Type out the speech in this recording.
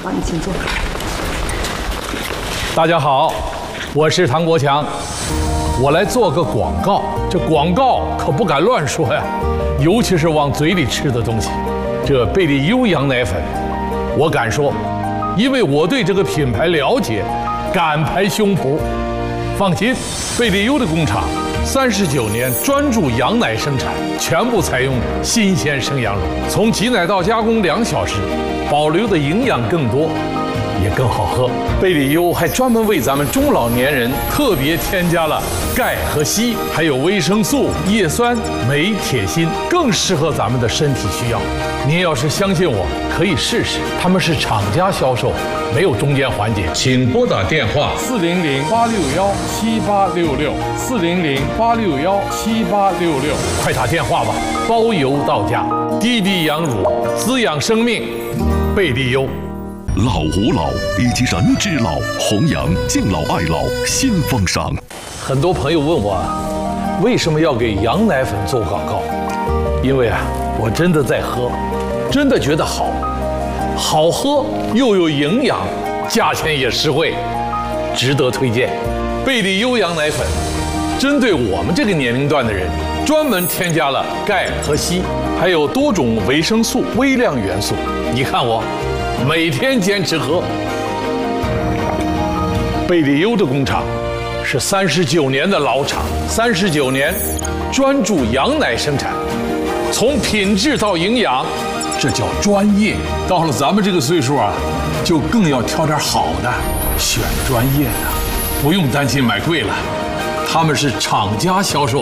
好，你请坐。 大家好，我是唐国强，我来做个广告。这广告可不敢乱说呀，尤其是往嘴里吃的东西。这贝利优羊奶粉，我敢说，因为我对这个品牌了解，敢拍胸脯。放心，贝利优的工厂39年专注羊奶生产，全部采用新鲜生羊乳，从挤奶到加工2小时，保留的营养更多，也更好喝。贝利优还专门为咱们中老年人特别添加了钙和硒，还有维生素、叶酸、镁、铁、锌，更适合咱们的身体需要。您要是相信我，可以试试。他们是厂家销售，没有中间环节。请拨打电话400-861-7866，400-861-7866，快打电话吧，包邮到家。滴滴羊乳，滋养生命，贝利优。 老吾老以及人之老，弘扬敬老爱老新风尚。 很多朋友问我，为什么要给羊奶粉做广告？因为我真的在喝，真的觉得好，好喝又有营养，价钱也实惠，值得推荐。贝利优羊奶粉，针对我们这个年龄段的人，专门添加了钙和硒，还有多种维生素、微量元素。你看我。每天坚持喝。贝利优的工厂是39年的老厂，39年专注羊奶生产，从品质到营养，这叫专业。到了咱们这个岁数就更要挑点好的，选专业的，不用担心买贵了。他们是厂家销售，